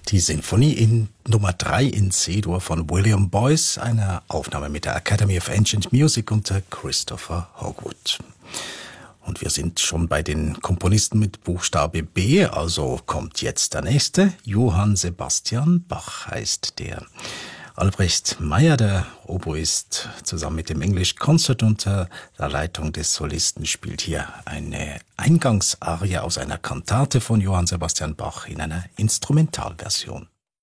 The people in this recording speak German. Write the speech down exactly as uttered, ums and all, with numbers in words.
Die Sinfonie in Nummer drei in C-Dur von William Boyce, eine Aufnahme mit der Academy of Ancient Music unter Christopher Hogwood. Und wir sind schon bei den Komponisten mit Buchstabe B, also kommt jetzt der nächste. Johann Sebastian Bach heißt der. Albrecht Meyer, der Oboist, zusammen mit dem English Concert unter der Leitung des Solisten, spielt hier eine Eingangsarie aus einer Kantate von Johann Sebastian Bach in einer Instrumentalversion.